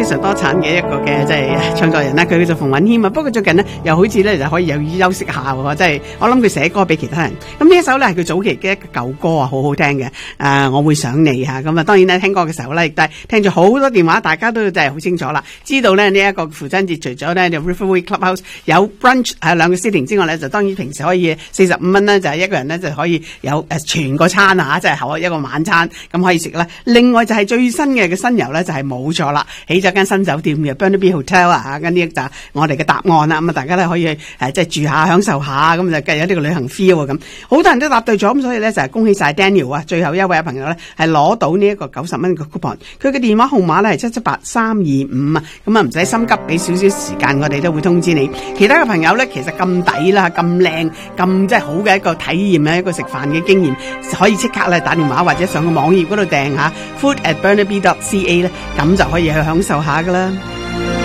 常多產嘅一個嘅即係創作人啦，佢叫做馮允謙啊。不過最近呢，又好似咧就可以有休息下喎，即係我諗佢寫歌俾其他人。咁呢一首咧係佢早期嘅一個舊歌啊，好好聽嘅。我會想你嚇咁啊。當然咧聽歌嘅時候咧，亦都係聽咗好多電話，大家都真係好清楚啦。知道咧呢一個父親節除咗咧就 Riverway Clubhouse 有 brunch 係兩個 sitting 之外咧，就當然平時可以45蚊咧，就係一個人咧就可以有全個餐啊，即係一個晚餐咁可以食啦。另外就係最新嘅新遊咧，就係冇咗啦，起咗間新酒店嘅 Burnaby Hotel 啊，跟呢就我哋嘅答案啦。咁啊，大家咧可以即係住下享受下，咁就計有呢個旅行 feel 啊咁。好多人都答對咗，咁所以咧就係恭喜晒 Daniel 啊！最後一位朋友咧係攞到呢一個90蚊嘅 coupon， 佢嘅電話號碼咧係778-325啊，咁啊唔使心急，俾少少時間我哋都會通知你。其他嘅朋友咧其實咁抵啦，咁靚，咁即係好嘅一個體驗咧，一個食飯嘅經驗，可以即刻咧打電話或者上個網頁嗰度訂下 food@burnaby.ca 咧，咁就可以去享受下噶啦。